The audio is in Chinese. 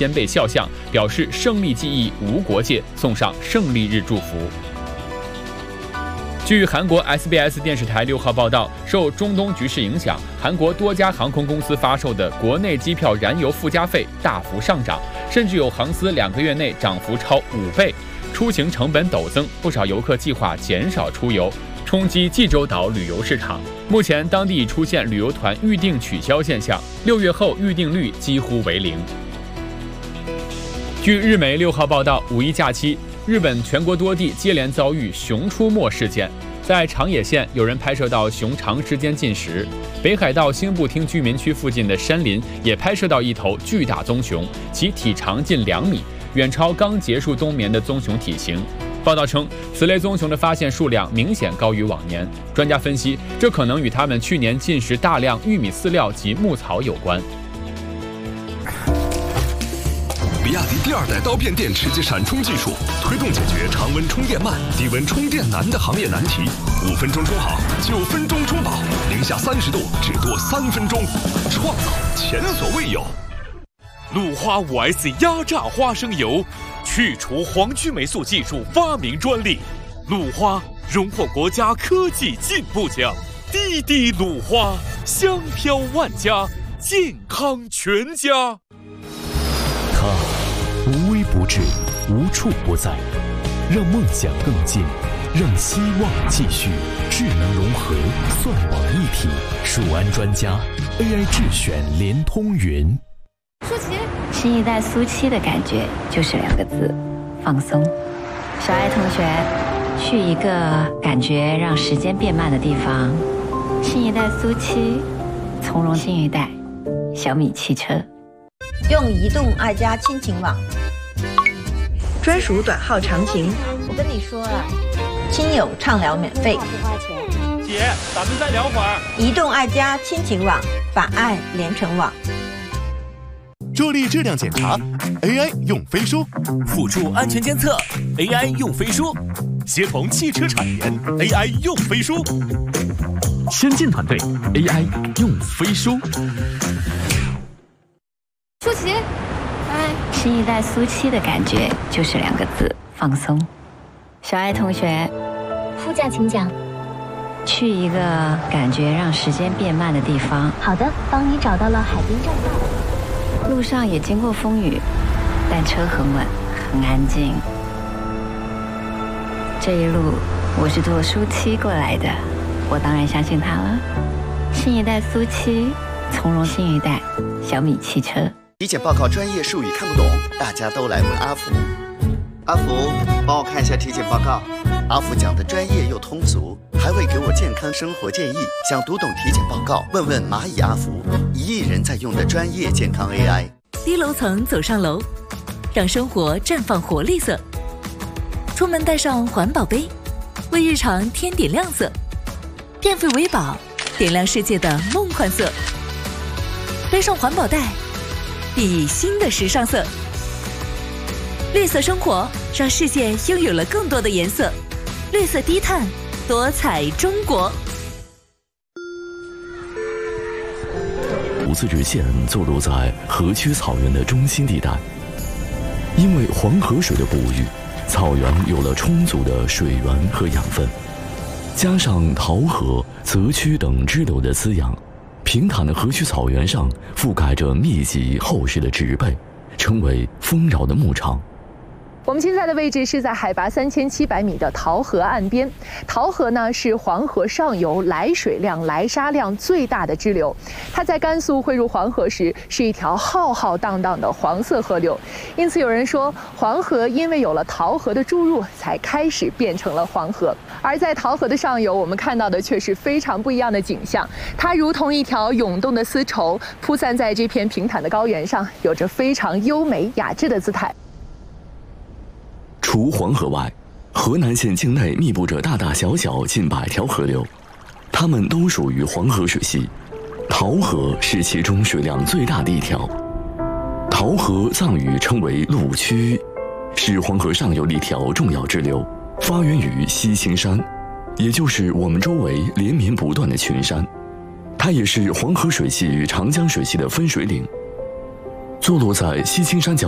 先辈肖像，表示胜利记忆无国界，送上胜利日祝福。据韩国 SBS 电视台6号报道，受中东局势影响，韩国多家航空公司发售的国内机票燃油附加费大幅上涨，甚至有航司2个月内涨幅超5倍，出行成本陡增，不少游客计划减少出游，冲击济州岛旅游市场。目前当地已出现旅游团预订取消现象，6月后预订率几乎为0。据日媒6号报道，5一假期，日本全国多地接连遭遇熊出没事件。在长野县，有人拍摄到熊长时间进食；北海道新布町居民区附近的山林也拍摄到一头巨大棕熊，其体长近2米，远超刚结束冬眠的棕熊体型。报道称，此类棕熊的发现数量明显高于往年。专家分析，这可能与它们去年进食大量玉米饲料及牧草有关。 比亚迪第2代刀片电池及闪充技术，推动解决常温充电慢、低温充电难的行业难题。5分钟充好，9分钟充饱，零下30度只多3分钟，创造前所未有。 鲁花5S 压榨花生油，去除黄曲霉素技术发明专利。鲁花荣获国家科技进步奖。滴滴鲁花，香飘万家，健康全家。 它无微不至，无处不在，让梦想更近，让希望继续。智能融合，算网一体，数安专家 AI 智选联通云。 舒淇，新一代苏七的感觉就是2个字：放松。小爱同学，去一个感觉让时间变慢的地方。新一代苏七，从容新一代，小米汽车。 用移动爱家亲情网，专属短号长情。 我跟你说了， 亲友畅聊免费， 不花钱。 姐，咱们再聊会儿。 移动爱家亲情网，把爱连成网。 助力质量检查 ，AI 用飞书； 辅助安全监测 ，AI 用飞书；协同汽车产研 ，AI 用飞书； 先进团队 AI 用飞书。 舒淇，新一代苏七的感觉就是2个字：放松。小爱同学， 副驾请讲。 去一个感觉让时间变慢的地方。 好的，帮你找到了海滨栈道。 路上也经过风雨，但车很稳，很安静。这一路我是坐苏七过来的，我当然相信他了。新一代苏七，从容新一代，小米汽车。 体检报告专业术语看不懂，大家都来问阿福。阿福，帮我看一下体检报告。阿福讲的专业又通俗，还会给我健康生活建议。想读懂体检报告，问问蚂蚁阿福，1亿人在用的专业健康 AI。 低楼层走上楼，让生活绽放活力色。出门带上环保杯，为日常添点亮色。电费为宝，点亮世界的梦幻色。背上环保袋，熠熠新的时尚色。绿色生活，让世界拥有了更多的颜色。绿色低碳，多彩中国。 五自治县坐落在河曲草原的中心地带，因为黄河水的哺育，草原有了充足的水源和养分，加上桃河、泽曲等支流的滋养，平坦的河曲草原上覆盖着密集厚实的植被，成为丰饶的牧场。 我们现在的位置是在海拔3700米的桃河岸边。桃河呢是黄河上游来水量、来沙量最大的支流，它在甘肃汇入黄河时是一条浩浩荡荡的黄色河流，因此有人说黄河因为有了桃河的注入，才开始变成了黄河。而在桃河的上游，我们看到的却是非常不一样的景象，它如同一条涌动的丝绸，铺散在这片平坦的高原上，有着非常优美雅致的姿态。 除黄河外，河南县境内密布着大大小小近100条河流，它们都属于黄河水系。桃河是其中水量最大的一条。桃河藏语称为陆曲，是黄河上游的一条重要支流，发源于西青山，也就是我们周围连绵不断的群山。它也是黄河水系与长江水系的分水岭。坐落在西青山脚